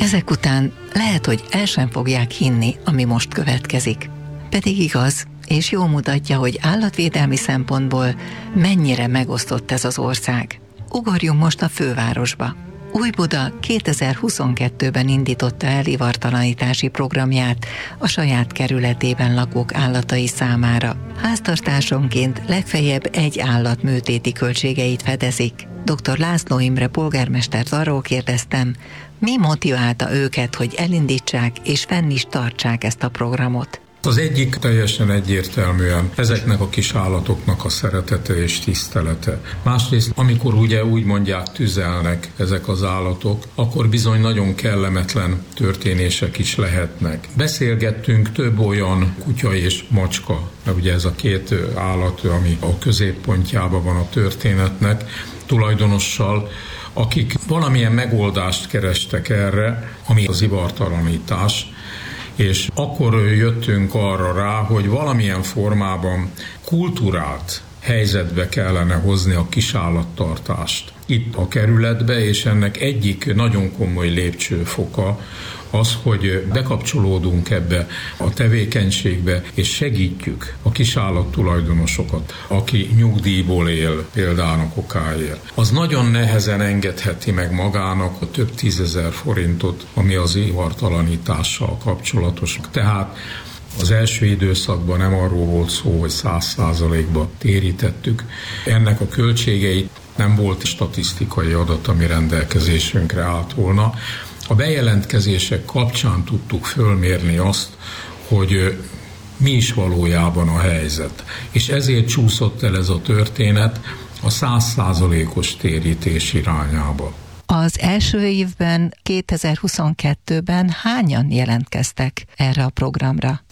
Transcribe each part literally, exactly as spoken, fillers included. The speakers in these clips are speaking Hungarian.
Ezek után lehet, hogy el sem fogják hinni, ami most következik. Pedig igaz, és jól mutatja, hogy állatvédelmi szempontból mennyire megosztott ez az ország. Ugorjunk most a fővárosba. Újbuda kétezer-huszonkettőben indította el ivartalanítási programját a saját kerületében lakók állatai számára. Háztartásonként legfeljebb egy állat műtéti költségeit fedezik. dr. László Imre polgármestert arról kérdeztem, mi motiválta őket, hogy elindítsák és fenn is tartsák ezt a programot. Az egyik teljesen egyértelműen ezeknek a kis állatoknak a szeretete és tisztelete. Másrészt, amikor ugye úgy mondják, tüzelnek ezek az állatok, akkor bizony nagyon kellemetlen történések is lehetnek. Beszélgettünk több olyan kutya és macska, ugye ez a két állat, ami a középpontjában van a történetnek, tulajdonossal, akik valamilyen megoldást kerestek erre, ami az ivartalanítás, és akkor jöttünk arra rá, hogy valamilyen formában kultúrát helyzetbe kellene hozni a kisállattartást itt a kerületbe, és ennek egyik nagyon komoly lépcsőfoka az, hogy bekapcsolódunk ebbe a tevékenységbe, és segítjük a kisállat tulajdonosokat, aki nyugdíjból él, például a kokáért. Az nagyon nehezen engedheti meg magának a több tízezer forintot, ami az ivartalanítással kapcsolatos. Tehát az első időszakban nem arról volt szó, hogy száz százalékba térítettük. Ennek a költségeit nem volt statisztikai adat, ami rendelkezésünkre állt volna. A bejelentkezések kapcsán tudtuk fölmérni azt, hogy mi is valójában a helyzet. És ezért csúszott el ez a történet a száz százalékos térítés irányába. Az első évben, kétezer-huszonkettőben hányan jelentkeztek erre a programra?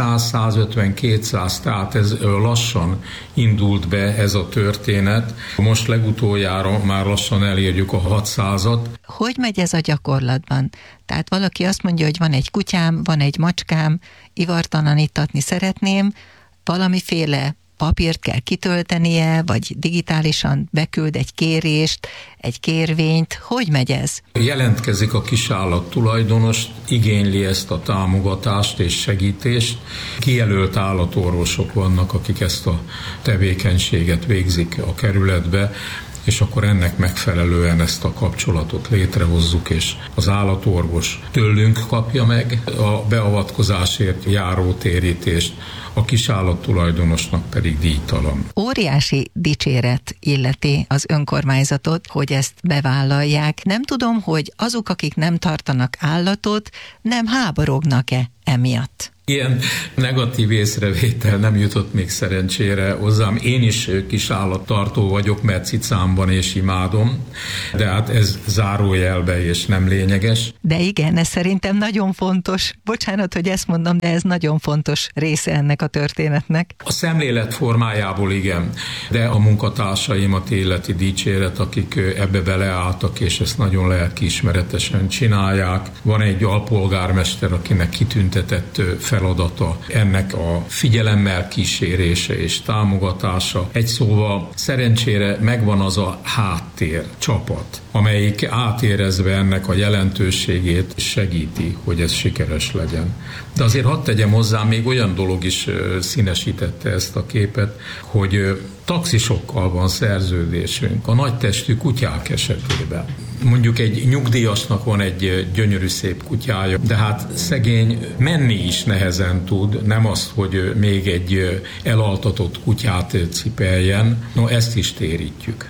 száz-százötven-kétszáz, tehát ez lassan indult be ez a történet. Most legutoljára már lassan elérjük a hatszázat. Hogy megy ez a gyakorlatban? Tehát valaki azt mondja, hogy van egy kutyám, van egy macskám, ivartalanítatni szeretném, valamiféle papírt kell kitöltenie, vagy digitálisan beküld egy kérést, egy kérvényt. Hogy megy ez? Jelentkezik a kisállat tulajdonos, igényli ezt a támogatást és segítést. Kijelölt állatorvosok vannak, akik ezt a tevékenységet végzik a kerületbe, és akkor ennek megfelelően ezt a kapcsolatot létrehozzuk, és az állatorvos tőlünk kapja meg a beavatkozásért járó térítést, a kisállat tulajdonosnak pedig díjtalan. Óriási dicséret illeti az önkormányzatot, hogy ezt bevállalják. Nem tudom, hogy azok, akik nem tartanak állatot, nem háborognak-e emiatt? Ilyen negatív észrevétel nem jutott még szerencsére hozzám. Én is kis állattartó vagyok, mert cicám van és imádom, de hát ez zárójelbe és nem lényeges. De igen, ez szerintem nagyon fontos. Bocsánat, hogy ezt mondom, de ez nagyon fontos része ennek a történetnek. A szemlélet formájából igen, de a munkatársaimat illeti dicséret, akik ebbe beleálltak, és ezt nagyon lelkiismeretesen csinálják. Van egy alpolgármester, akinek kitüntetett feladata ennek a figyelemmel kísérése és támogatása. Egy szóval szerencsére megvan az a háttér, csapat, amelyik átérezve ennek a jelentőségét segíti, hogy ez sikeres legyen. De azért hadd tegyem hozzá, még olyan dolog is színesítette ezt a képet, hogy taxisokkal van szerződésünk a nagytestű kutyák esetében. Mondjuk egy nyugdíjasnak van egy gyönyörű szép kutyája, de hát szegény menni is nehezen tud, nem azt, hogy még egy elaltatott kutyát cipeljen. No, ezt is térítjük.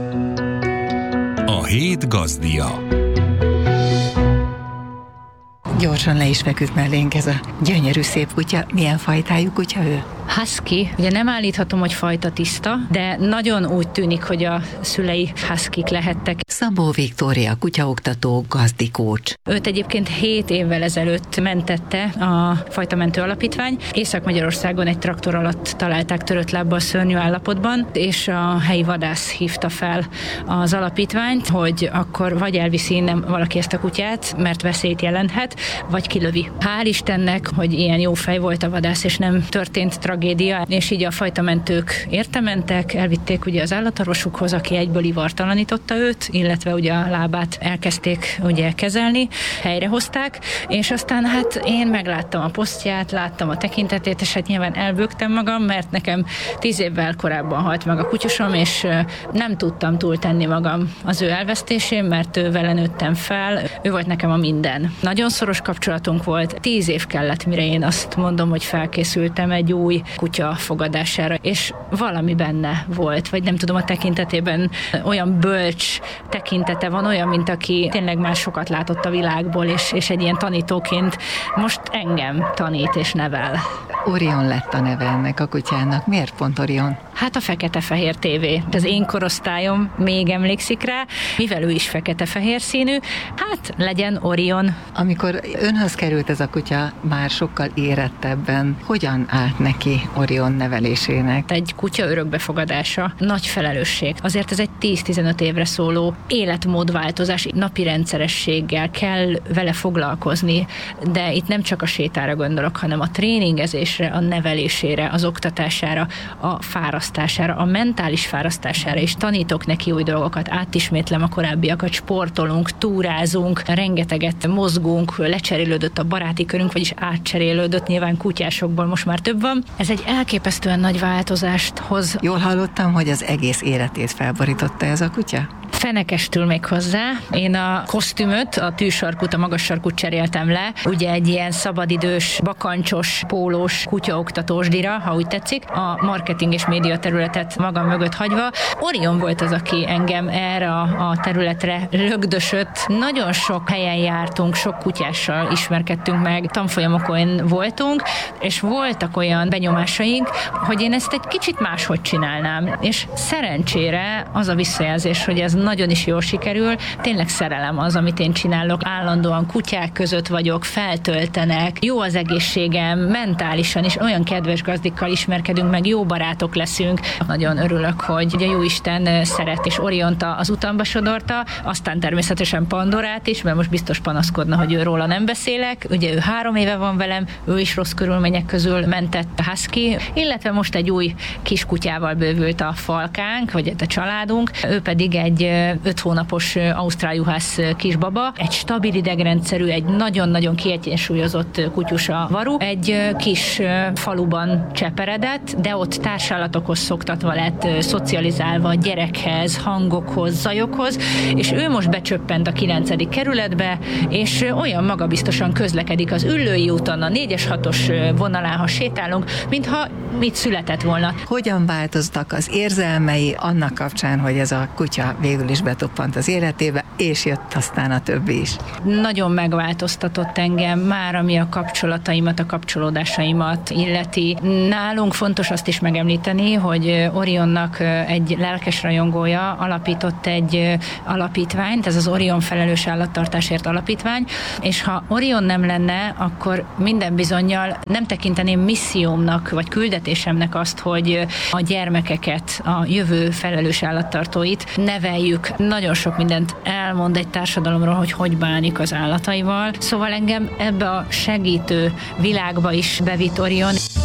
A hét gazdia. Gyorsan le is feküdt mellénk ez a gyönyörű szép kutya. Milyen fajtájú kutya ő? Husky. Ugye nem állíthatom, hogy fajta tiszta, de nagyon úgy tűnik, hogy a szülei huskik lehettek. Szabó Viktória, kutyaoktató, gazdikócs. Őt egyébként hét évvel ezelőtt mentette a Fajtamentő Alapítvány. Észak-Magyarországon egy traktor alatt találták törött lábbal szörnyű állapotban, és a helyi vadász hívta fel az alapítványt, hogy akkor vagy elviszi innen valaki ezt a kutyát, mert veszélyt jelenthet, vagy kilövi. Hál' Istennek, hogy ilyen jó fej volt a vadász, és nem történt tragédia, és így a fajtamentők értementek, elvitték ugye az állatorvosukhoz, aki egyből ivartalanította őt, illetve illetve ugye a lábát elkezdték ugye kezelni, helyrehozták, és aztán hát én megláttam a posztját, láttam a tekintetét, és hát nyilván elbőgtem magam, mert nekem tíz évvel korábban halt meg a kutyusom, és nem tudtam túltenni magam az ő elvesztésén, mert ő vele nőttem fel, ő volt nekem a minden. Nagyon szoros kapcsolatunk volt, tíz év kellett, mire én azt mondom, hogy felkészültem egy új kutya fogadására, és valami benne volt, vagy nem tudom, a tekintetében olyan bölcs tekintete van, olyan, mint aki tényleg már sokat látott a világból, és, és egy ilyen tanítóként most engem tanít és nevel. Orion lett a neve ennek a kutyának. Miért pont Orion? Hát a fekete-fehér tévé. Az én korosztályom még emlékszik rá, mivel ő is fekete-fehér színű, hát legyen Orion. Amikor önhöz került ez a kutya már sokkal érettebben, hogyan állt neki Orion nevelésének? Egy kutya örökbefogadása nagy felelősség. Azért ez egy tíz-tizenöt évre szóló életmódváltozás, napi rendszerességgel kell vele foglalkozni, de itt nem csak a sétára gondolok, hanem a tréningezésre, a nevelésére, az oktatására, a fárasztására, a mentális fárasztására, és tanítok neki új dolgokat, átismétlem a korábbiakat, sportolunk, túrázunk, rengeteget mozgunk, lecserélődött a baráti körünk, vagyis átcserélődött, nyilván kutyásokból most már több van. Ez egy elképesztően nagy változást hoz. Jól hallottam, hogy az egész életét felborította ez a kutya? Fenekestül még hozzá. Én a kosztümöt, a tűsarkút, a magas sarkút cseréltem le. Ugye egy ilyen szabadidős, bakancsos, pólós, kutyaoktatós dira, ha úgy tetszik, a marketing és média területet magam mögött hagyva. Orion volt az, aki engem erre a, a területre lögdösött. Nagyon sok helyen jártunk, sok kutyással ismerkedtünk meg, tanfolyamokon voltunk, és voltak olyan benyomásaink, hogy én ezt egy kicsit máshogy csinálnám. És szerencsére az a visszajelzés, hogy ez nagyon is jól sikerül. Tényleg szerelem az, amit én csinálok. Állandóan kutyák között vagyok, feltöltenek, jó az egészségem, mentálisan is olyan kedves gazdikkal ismerkedünk meg, jó barátok leszünk. Nagyon örülök, hogy a Jóisten szeret, és Oriont az utamba sodorta, aztán természetesen Pandorát is, mert most biztos panaszkodna, hogy ő róla nem beszélek. Ugye ő három éve van velem, ő is rossz körülmények közül mentett a husky, illetve most egy új kiskutyával bővült a falkánk, vagy a családunk, ő pedig egy öt hónapos ausztrál juhász kisbaba, egy stabil idegrendszerű, egy nagyon-nagyon kiegyensúlyozott kutyusa Varu, egy kis faluban cseperedett, de ott társállatokhoz szoktatva lett, szocializálva gyerekhez, hangokhoz, zajokhoz, és ő most becsöppent a kilencedik kerületbe, és olyan magabiztosan közlekedik az Üllői úton, a négyes hatos vonalán, ha sétálunk, mintha mit született volna. Hogyan változtak az érzelmei annak kapcsán, hogy ez a kutya végül is betoppant az életébe, és jött aztán a többi is? Nagyon megváltoztatott engem már, ami a kapcsolataimat, a kapcsolódásaimat illeti. Nálunk fontos azt is megemlíteni, hogy Orionnak egy lelkes rajongója alapított egy alapítványt, ez az Orion Felelős Állattartásért Alapítvány, és ha Orion nem lenne, akkor minden bizonnyal nem tekinteném missziómnak, vagy küldetésemnek azt, hogy a gyermekeket, a jövő felelős állattartóit neveljük. Nagyon sok mindent elmond egy társadalomról, hogy hogy bánik az állataival. Szóval engem ebbe a segítő világba is bevitt Orion.